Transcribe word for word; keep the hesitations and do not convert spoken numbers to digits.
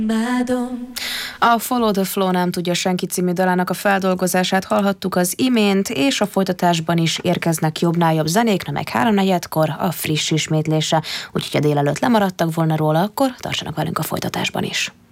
A Follow the Flow nem tudja senki című dalának a feldolgozását hallhattuk az imént, és a folytatásban is érkeznek jobbnál jobb zenék, na meg háromnegyedkor a friss ismétlése. Úgyhogy ha délelőtt lemaradtak volna róla, akkor tartsanak velünk a folytatásban is.